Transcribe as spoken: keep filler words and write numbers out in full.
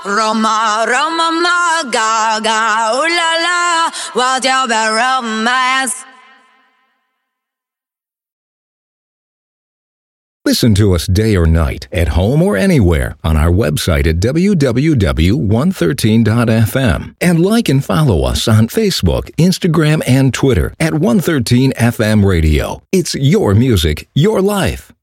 Roma, Roma, ma, gaga, ooh la la, what's your bad romance? Listen to us day or night, at home or anywhere, on our website at w w w dot one thirteen dot f m. And like and follow us on Facebook, Instagram, and Twitter at one thirteen F M Radio. It's your music, your life.